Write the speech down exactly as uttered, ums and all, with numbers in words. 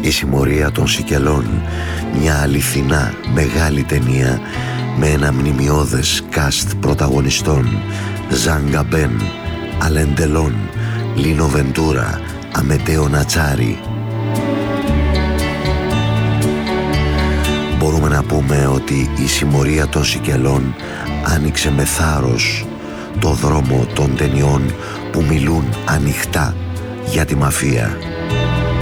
Η Συμμορία των Σικελών, μια αληθινά μεγάλη ταινία με ένα μνημιώδες cast πρωταγωνιστών: Ζαν Γκαμπέν, Αλέν Ντελόν, Λίνο Βεντούρα, Αμετέο Νατσάρι. Μπορούμε να πούμε ότι η Συμμορία των Σικελών άνοιξε με θάρρος το δρόμο των ταινιών που μιλούν ανοιχτά για τη μαφία.